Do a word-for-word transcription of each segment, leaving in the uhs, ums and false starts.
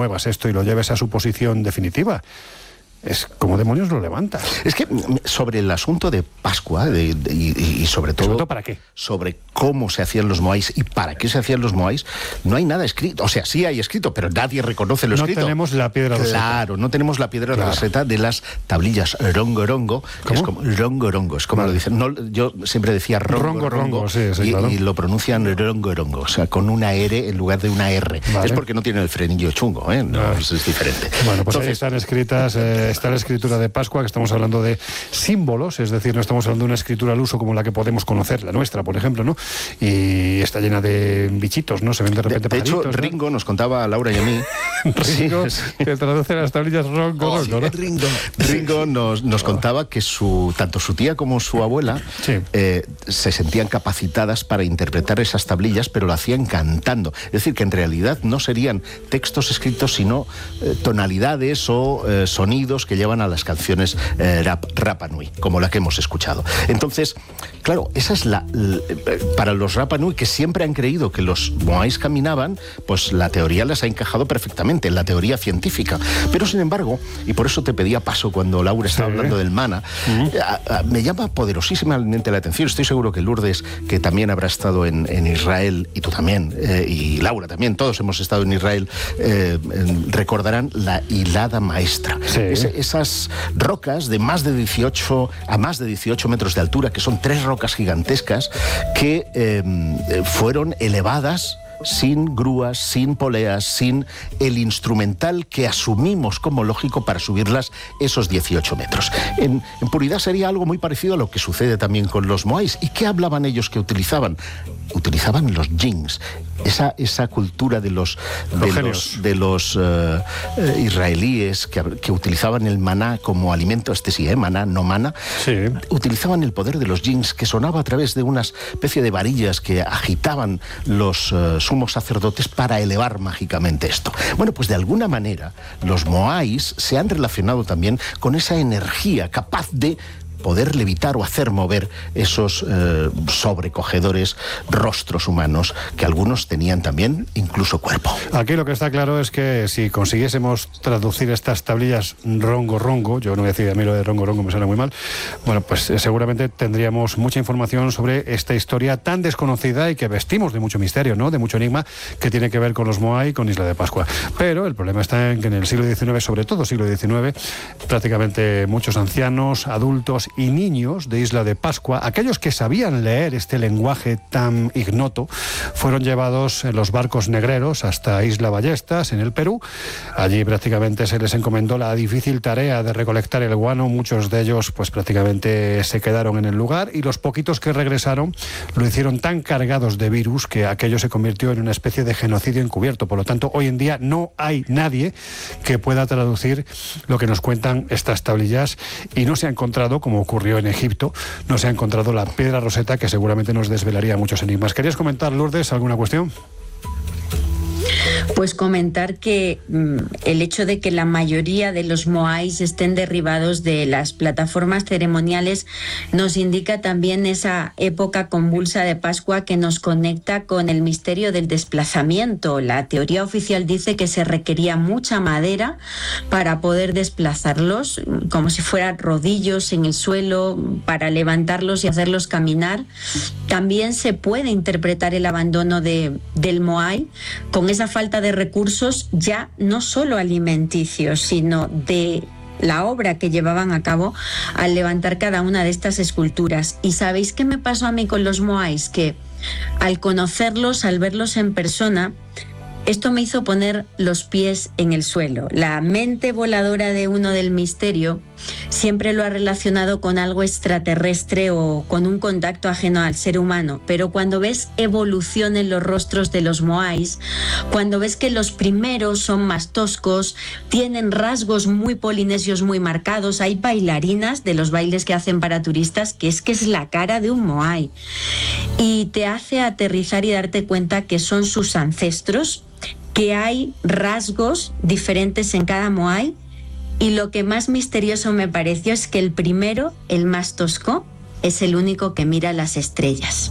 muevas esto y lo lleves a su posición definitiva. Es como demonios lo levantas. Es que sobre el asunto de Pascua de, de, y, y sobre todo, ¿Sobre todo para qué? Sobre cómo se hacían los moáis y para qué se hacían los moáis, no hay nada escrito. O sea, sí hay escrito, pero nadie reconoce lo no escrito. No tenemos la piedra roseta. Claro, no tenemos la piedra claro. roseta de las tablillas rongo rongo. ¿Cómo? Es como rongo rongo, es como vale. lo dicen. No, yo siempre decía rongo rongo, rongo, rongo sí, sí, y, claro. y lo pronuncian rongo rongo, o sea, con una R en lugar de una R. Vale. Es porque no tienen el frenillo chungo, ¿eh? No, ah. es, es diferente. Bueno, pues Entonces, ahí están escritas, eh, está la escritura de Pascua, que estamos hablando de símbolos, es decir, no estamos hablando de una escritura al uso como la que podemos conocer, la nuestra, por ejemplo, ¿no? Y está llena de bichitos, ¿no? Se ven de repente De, de hecho, Ringo, ¿no? Nos contaba a Laura y a mí... Ringo, sí, que traduce las tablillas rongo, oh, rongo, ¿no? Ringo, Ringo nos, nos contaba que su tanto su tía como su abuela sí. eh, se sentían capacitadas para interpretar esas tablillas, pero lo hacían cantando. Es decir, que en realidad no serían textos escritos, sino eh, tonalidades o eh, sonidos que llevan a las canciones Eh, rap, Rapa Nui, como la que hemos escuchado. Entonces, claro, esa es la, la para los Rapa Nui, que siempre han creído que los moáis caminaban, pues la teoría las ha encajado perfectamente, la teoría científica. Pero sin embargo, y por eso te pedía paso cuando Laura estaba sí. hablando del mana, uh-huh. a, a, me llama poderosísimamente la atención. Estoy seguro que Lourdes, que también habrá estado en, en Israel, y tú también, eh, y Laura también, todos hemos estado en Israel, eh, recordarán la hilada maestra. Sí. Es, esas rocas de más de dieciocho a más de dieciocho metros de altura, que son tres rocas gigantescas que eh, fueron elevadas sin grúas, sin poleas, sin el instrumental que asumimos como lógico para subirlas esos dieciocho metros. En, en puridad sería algo muy parecido a lo que sucede también con los moáis. ¿Y qué hablaban ellos que utilizaban? Utilizaban los jinns, esa, esa cultura de los, de los, de los uh, uh, israelíes que, que utilizaban el maná como alimento, este sí, ¿eh? maná, no mana, sí. utilizaban el poder de los jinns que sonaba a través de una especie de varillas que agitaban los uh, sumos sacerdotes para elevar mágicamente esto. Bueno, pues de alguna manera los moáis se han relacionado también con esa energía capaz de poder levitar o hacer mover esos eh, sobrecogedores rostros humanos que algunos tenían también incluso cuerpo. Aquí lo que está claro es que si consiguiésemos traducir estas tablillas rongo rongo, yo no voy a decir a mí lo de rongo rongo, me suena muy mal, bueno, pues eh, seguramente tendríamos mucha información sobre esta historia tan desconocida y que vestimos de mucho misterio, ¿no? De mucho enigma, que tiene que ver con los moai y con Isla de Pascua. Pero el problema está en que en el siglo diecinueve, sobre todo siglo diecinueve, prácticamente muchos ancianos, adultos y niños de Isla de Pascua, aquellos que sabían leer este lenguaje tan ignoto, fueron llevados en los barcos negreros hasta Isla Ballestas, en el Perú. Allí prácticamente se les encomendó la difícil tarea de recolectar el guano. Muchos de ellos pues prácticamente se quedaron en el lugar, y los poquitos que regresaron lo hicieron tan cargados de virus que aquello se convirtió en una especie de genocidio encubierto. Por lo tanto, hoy en día no hay nadie que pueda traducir lo que nos cuentan estas tablillas, y no se ha encontrado, como ocurrió en Egipto, no se ha encontrado la piedra roseta, que seguramente nos desvelaría muchos enigmas. ¿Querías comentar, Lourdes, alguna cuestión? Pues comentar que mm, el hecho de que la mayoría de los moáis estén derribados de las plataformas ceremoniales nos indica también esa época convulsa de Pascua que nos conecta con el misterio del desplazamiento. La teoría oficial dice que se requería mucha madera para poder desplazarlos, como si fueran rodillos en el suelo, para levantarlos y hacerlos caminar. También se puede interpretar el abandono de, del moai con esa falta de recursos, ya no solo alimenticios, sino de la obra que llevaban a cabo al levantar cada una de estas esculturas. ¿Y sabéis qué me pasó a mí con los moais? Que al conocerlos, al verlos en persona, esto me hizo poner los pies en el suelo. La mente voladora de uno del misterio siempre lo ha relacionado con algo extraterrestre o con un contacto ajeno al ser humano. Pero cuando ves evolución en los rostros de los moais, cuando ves que los primeros son más toscos, tienen rasgos muy polinesios muy marcados, hay bailarinas de los bailes que hacen para turistas que es que es la cara de un moai. Y te hace aterrizar y darte cuenta que son sus ancestros, que hay rasgos diferentes en cada moai, y lo que más misterioso me pareció es que el primero, el más tosco, es el único que mira las estrellas.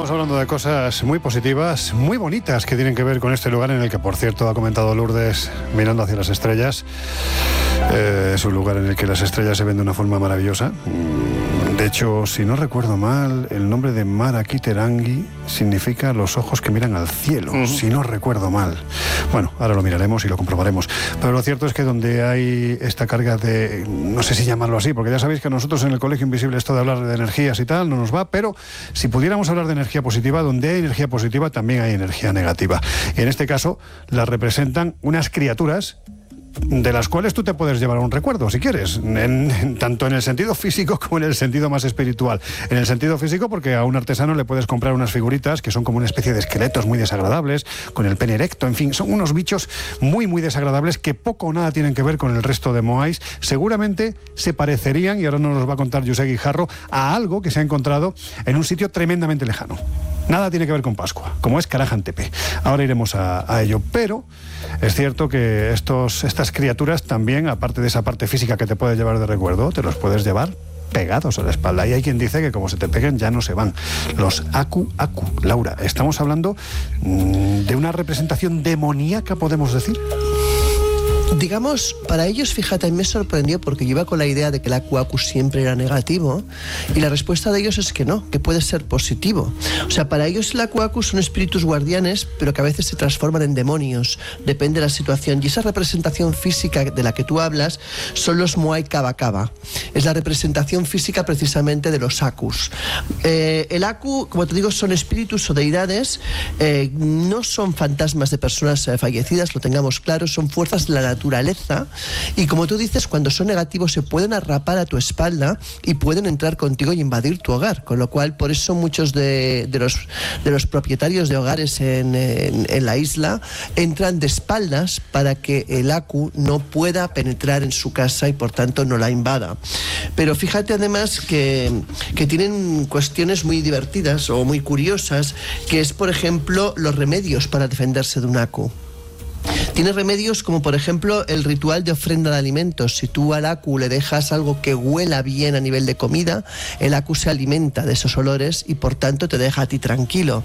Estamos hablando de cosas muy positivas, muy bonitas, que tienen que ver con este lugar en el que, por cierto, ha comentado Lourdes, mirando hacia las estrellas. Eh, es un lugar en el que las estrellas se ven de una forma maravillosa. De hecho, si no recuerdo mal, el nombre de Maraquiterangi significa los ojos que miran al cielo, uh-huh. si no recuerdo mal. Bueno, ahora lo miraremos y lo comprobaremos. Pero lo cierto es que donde hay esta carga de, no sé si llamarlo así, porque ya sabéis que nosotros en el Colegio Invisible esto de hablar de energías y tal no nos va, pero si pudiéramos hablar de energía positiva, donde hay energía positiva también hay energía negativa. Y en este caso la representan unas criaturas de las cuales tú te puedes llevar un recuerdo, si quieres, en, en, tanto en el sentido físico como en el sentido más espiritual. En el sentido físico, porque a un artesano le puedes comprar unas figuritas que son como una especie de esqueletos muy desagradables, con el pene erecto, en fin, son unos bichos muy, muy desagradables que poco o nada tienen que ver con el resto de moais. Seguramente se parecerían, y ahora nos los va a contar José Guijarro, a algo que se ha encontrado en un sitio tremendamente lejano. Nada tiene que ver con Pascua, como es Karajantepe. Ahora iremos a, a ello, pero es cierto que estos, estas criaturas también, aparte de esa parte física que te puedes llevar de recuerdo, te los puedes llevar pegados a la espalda. Y hay quien dice que como se te peguen ya no se van. Los Aku Aku. Laura, ¿estamos hablando mmm, de una representación demoníaca, podemos decir? Digamos, para ellos, fíjate, me sorprendió porque yo iba con la idea de que el Aku Aku siempre era negativo y la respuesta de ellos es que no, que puede ser positivo. O sea, para ellos el Aku Aku son espíritus guardianes, pero que a veces se transforman en demonios, depende de la situación. Y esa representación física de la que tú hablas son los Moai Kaba Kaba. Es la representación física precisamente de los Akus. Eh, el Aku, como te digo, son espíritus o deidades, eh, no son fantasmas de personas eh, fallecidas, lo tengamos claro, son fuerzas de la naturaleza. naturaleza y como tú dices, cuando son negativos se pueden arrapar a tu espalda y pueden entrar contigo y invadir tu hogar, con lo cual por eso muchos de, de, los, de los propietarios de hogares en, en, en la isla entran de espaldas para que el Aku no pueda penetrar en su casa y por tanto no la invada. Pero fíjate además que, que tienen cuestiones muy divertidas o muy curiosas, que es por ejemplo los remedios para defenderse de un Aku. Tiene remedios como por ejemplo el ritual de ofrenda de alimentos. Si tú al Aku le dejas algo que huela bien a nivel de comida, el Aku se alimenta de esos olores y por tanto te deja a ti tranquilo.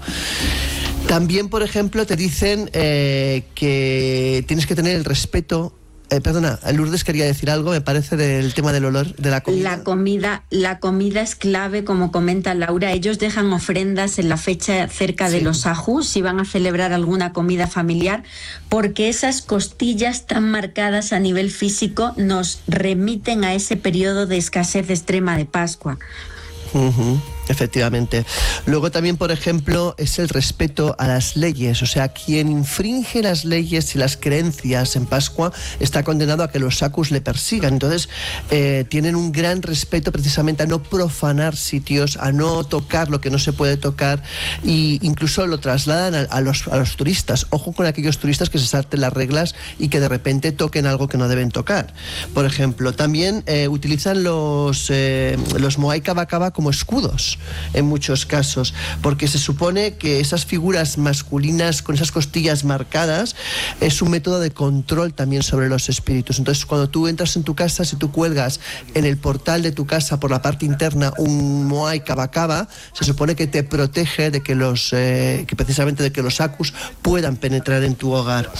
También, por ejemplo, te dicen eh, que tienes que tener el respeto. Eh, perdona, Lourdes quería decir algo, me parece, del tema del olor de la comida. La comida, la comida es clave, como comenta Laura. Ellos dejan ofrendas en la fecha cerca sí. de los Ajus, si van a celebrar alguna comida familiar, porque esas costillas tan marcadas a nivel físico nos remiten a ese periodo de escasez extrema de Pascua. Uh-huh. Efectivamente. Luego también, por ejemplo, es el respeto a las leyes. O sea, quien infringe las leyes y las creencias en Pascua está condenado a que los Akus le persigan. Entonces, eh, tienen un gran respeto precisamente a no profanar sitios, a no tocar lo que no se puede tocar, e incluso lo trasladan a, a, los, a los turistas. Ojo con aquellos turistas que se salten las reglas y que de repente toquen algo que no deben tocar. Por ejemplo, también eh, utilizan los, eh, los Moai Kaba Kaba como escudos en muchos casos, porque se supone que esas figuras masculinas con esas costillas marcadas es un método de control también sobre los espíritus. Entonces, cuando tú entras en tu casa, si tú cuelgas en el portal de tu casa por la parte interna un Moai Kaba Kaba, se supone que te protege de que los eh, que precisamente de que los Akus puedan penetrar en tu hogar.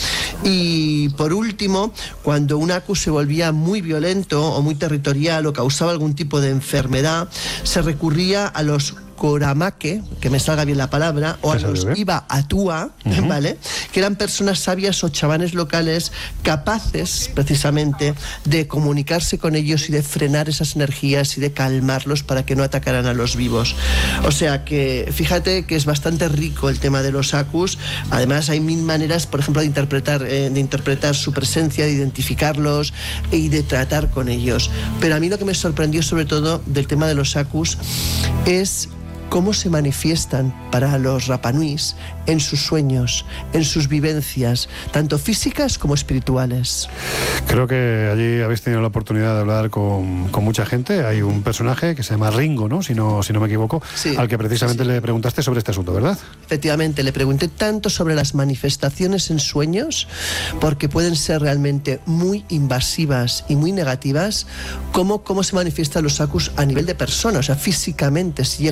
Y por último, cuando un Aku se volvía muy violento o muy territorial o causaba algún tipo de enfermedad, se recurría a los Koramake, que me salga bien la palabra, o a los Iba Atua, uh-huh. ¿vale? Que eran personas sabias o chamanes locales capaces precisamente de comunicarse con ellos y de frenar esas energías y de calmarlos para que no atacaran a los vivos. O sea que fíjate que es bastante rico el tema de los Akus. Además hay mil maneras, por ejemplo, de interpretar, eh, de interpretar su presencia, de identificarlos y de tratar con ellos. Pero a mí lo que me sorprendió sobre todo del tema de los Akus es cómo se manifiestan para los Rapanuis en sus sueños, en sus vivencias, tanto físicas como espirituales. Creo que allí habéis tenido la oportunidad de hablar con, con mucha gente. Hay un personaje que se llama Ringo, ¿no? Si no, si no me equivoco, sí, al que precisamente sí. le preguntaste sobre este asunto, ¿verdad? Efectivamente, le pregunté tanto sobre las manifestaciones en sueños, porque pueden ser realmente muy invasivas y muy negativas, como cómo se manifiestan los Akus a nivel de persona, o sea, físicamente, si llegan a ser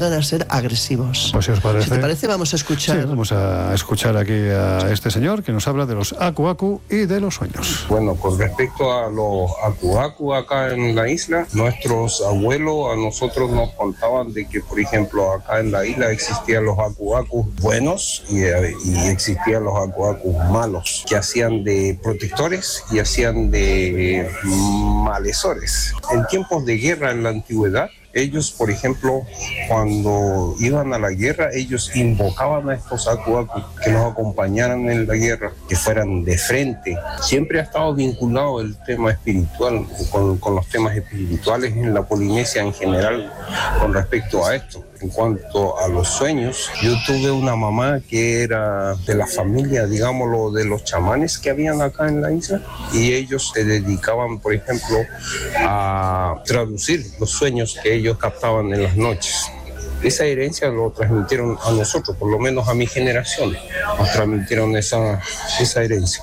agresivos. Pues si os parece, si te parece, vamos a escuchar. Sí, vamos a escuchar aquí a este señor que nos habla de los Aku Aku y de los sueños. Bueno, con respecto a los Aku Aku acá en la isla, nuestros abuelos a nosotros nos contaban de que, por ejemplo, acá en la isla existían los Aku Aku buenos y, y existían los Aku Aku malos, que hacían de protectores y hacían de malhechores. En tiempos de guerra en la antigüedad, ellos, por ejemplo, cuando iban a la guerra, ellos invocaban a estos Aku Aku que nos acompañaran en la guerra, que fueran de frente. Siempre ha estado vinculado el tema espiritual, con, con los temas espirituales en la Polinesia en general, con respecto a esto. En cuanto a los sueños, yo tuve una mamá que era de la familia, digámoslo, de los chamanes que habían acá en la isla, y ellos se dedicaban, por ejemplo, a traducir los sueños que ellos captaban en las noches. Esa herencia lo transmitieron a nosotros, por lo menos a mi generación, nos transmitieron esa, esa herencia.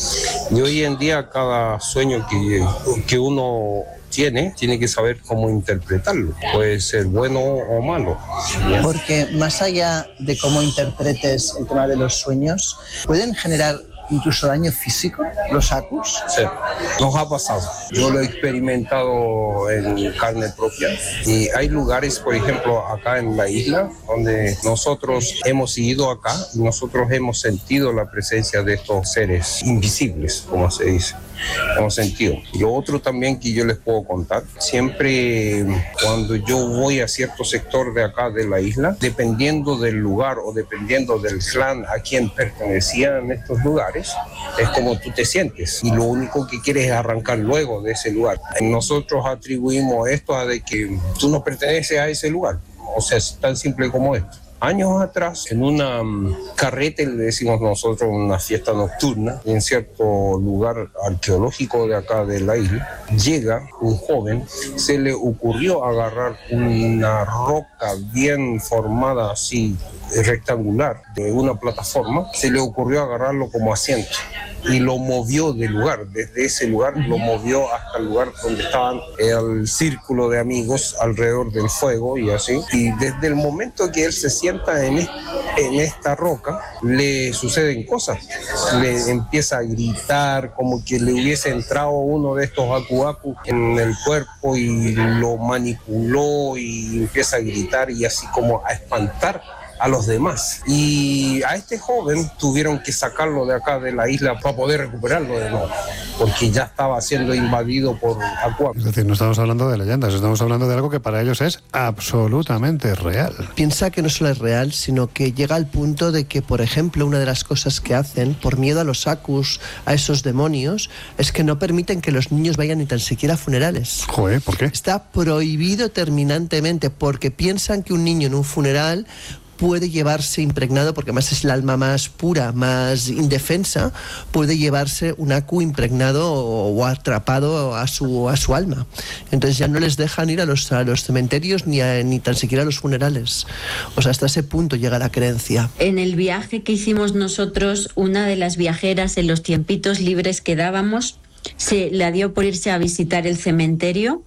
Y hoy en día cada sueño que, que uno tiene, tiene que saber cómo interpretarlo, puede ser bueno o malo. Porque más allá de cómo interpretes el tema de los sueños, pueden generar incluso daño físico, los Akus. Sí, nos ha pasado. Yo lo he experimentado en carne propia. Y hay lugares, por ejemplo, acá en la isla, donde nosotros hemos ido acá y nosotros hemos sentido la presencia de estos seres invisibles, como se dice. Hemos sentido. Lo otro también que yo les puedo contar, siempre cuando yo voy a cierto sector de acá de la isla, dependiendo del lugar o dependiendo del clan a quien pertenecían estos lugares, es como tú te sientes y lo único que quieres es arrancar luego de ese lugar. Nosotros atribuimos esto a de que tú no perteneces a ese lugar, o sea, es tan simple como esto. Años atrás, en una um, carrete, le decimos nosotros, una fiesta nocturna, en cierto lugar arqueológico de acá de la isla, llega un joven, se le ocurrió agarrar una roca bien formada así, rectangular, de una plataforma, se le ocurrió agarrarlo como asiento y lo movió del lugar, desde ese lugar lo movió hasta el lugar donde estaban el círculo de amigos alrededor del fuego y así, y desde el momento que él se sienta en, est- en esta roca, le suceden cosas, le empieza a gritar como que le hubiese entrado uno de estos Aku Aku en el cuerpo y lo manipuló y empieza a gritar y así como a espantar a los demás. Y a este joven tuvieron que sacarlo de acá de la isla para poder recuperarlo de nuevo, porque ya estaba siendo invadido por Aku Aku. Es decir, no estamos hablando de leyendas, estamos hablando de algo que para ellos es absolutamente real. Piensa que no solo es real, sino que llega al punto de que, por ejemplo, una de las cosas que hacen, por miedo a los Akus, a esos demonios, es que no permiten que los niños vayan ni tan siquiera a funerales. Joder, ¿por qué? Está prohibido terminantemente, porque piensan que un niño en un funeral puede llevarse impregnado, porque además es el alma más pura, más indefensa, puede llevarse un Aku impregnado o, o atrapado a su, a su alma. Entonces ya no les dejan ir a los, a los cementerios ni, a, ni tan siquiera a los funerales. O sea, hasta ese punto llega la creencia. En el viaje que hicimos nosotros, una de las viajeras, en los tiempitos libres que dábamos, se la dio por irse a visitar el cementerio.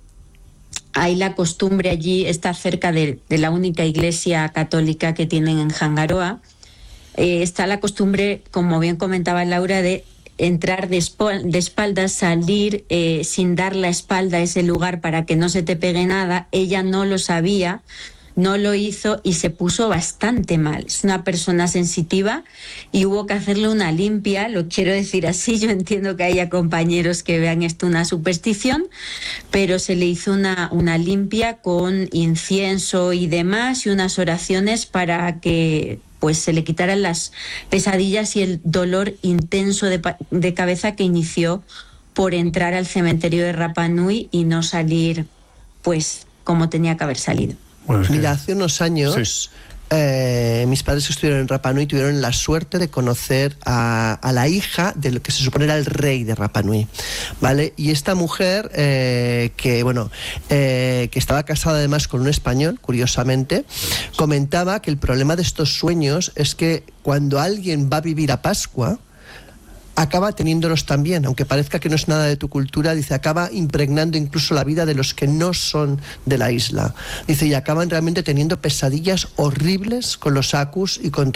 Hay la costumbre allí, está cerca de, de la única iglesia católica que tienen en Hangaroa. Eh, está la costumbre, como bien comentaba Laura, de entrar de, espo- de espaldas, salir eh, sin dar la espalda a ese lugar para que no se te pegue nada. Ella no lo sabía, no lo hizo y se puso bastante mal. Es una persona sensitiva y hubo que hacerle una limpia, lo quiero decir así. Yo entiendo que haya compañeros que vean esto una superstición, pero se le hizo una, una limpia con incienso y demás y unas oraciones para que pues se le quitaran las pesadillas y el dolor intenso de, de cabeza que inició por entrar al cementerio de Rapa Nui y no salir pues como tenía que haber salido. Bueno, es que... Mira, hace unos años, sí. eh, mis padres que estuvieron en Rapa Nui tuvieron la suerte de conocer a, a la hija de lo que se supone era el rey de Rapa Nui, ¿vale? Y esta mujer, eh, que bueno, eh, que estaba casada además con un español, curiosamente, comentaba que el problema de estos sueños es que cuando alguien va a vivir a Pascua, acaba teniéndolos también, aunque parezca que no es nada de tu cultura, dice, acaba impregnando incluso la vida de los que no son de la isla. Dice, y acaban realmente teniendo pesadillas horribles con los Akus y con